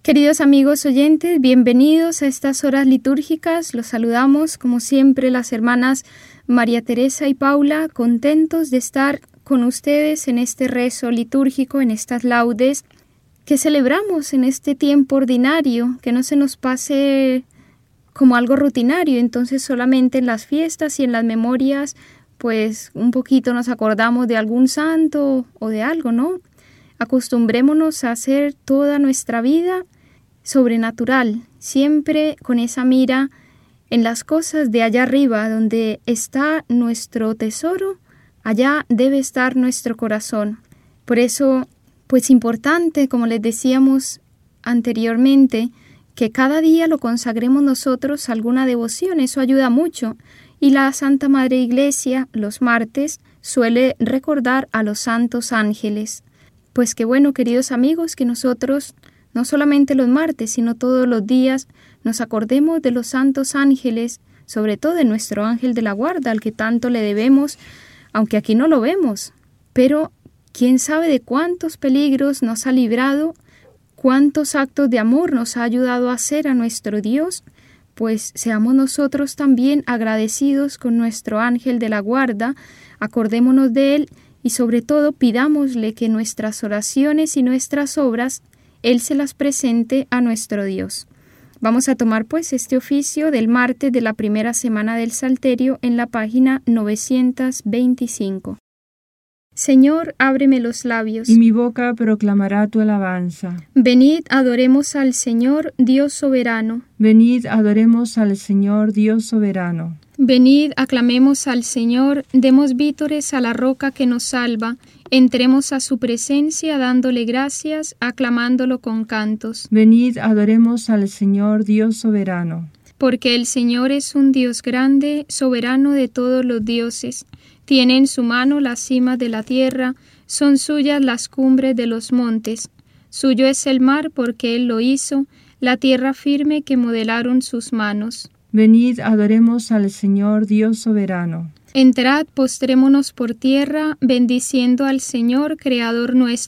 Queridos amigos oyentes, bienvenidos a estas horas litúrgicas. Los saludamos, como siempre, las hermanas María Teresa y Paula, contentos de estar con ustedes en este rezo litúrgico, en estas laudes que celebramos en este tiempo ordinario, que no se nos pase como algo rutinario. Entonces solamente en las fiestas y en las memorias, pues un poquito nos acordamos de algún santo o de algo, ¿no? Acostumbrémonos a hacer toda nuestra vida sobrenatural, siempre con esa mira en las cosas de allá arriba, donde está nuestro tesoro, allá debe estar nuestro corazón. Por eso, pues importante, como les decíamos anteriormente, que cada día lo consagremos nosotros a alguna devoción, eso ayuda mucho. Y la Santa Madre Iglesia, los martes, suele recordar a los santos ángeles. Pues qué bueno, queridos amigos, que nosotros no solamente los martes, sino todos los días, nos acordemos de los santos ángeles, sobre todo de nuestro ángel de la guarda, al que tanto le debemos, aunque aquí no lo vemos. Pero quién sabe de cuántos peligros nos ha librado, cuántos actos de amor nos ha ayudado a hacer a nuestro Dios, pues seamos nosotros también agradecidos con nuestro ángel de la guarda, acordémonos de él y sobre todo pidámosle que nuestras oraciones y nuestras obras Él se las presente a nuestro Dios. Vamos a tomar pues este oficio del martes de la primera semana del Salterio en la página 925. Señor, ábreme los labios, y mi boca proclamará tu alabanza. Venid, adoremos al Señor, Dios soberano. Venid, adoremos al Señor, Dios soberano. Venid, aclamemos al Señor, demos vítores a la roca que nos salva. Entremos a su presencia dándole gracias, aclamándolo con cantos. Venid, adoremos al Señor, Dios soberano. Porque el Señor es un Dios grande, soberano de todos los dioses. Tiene en su mano las cimas de la tierra, son suyas las cumbres de los montes. Suyo es el mar porque Él lo hizo, la tierra firme que modelaron sus manos. Venid, adoremos al Señor, Dios soberano. Entrad, postrémonos por tierra, bendiciendo al Señor, Creador nuestro.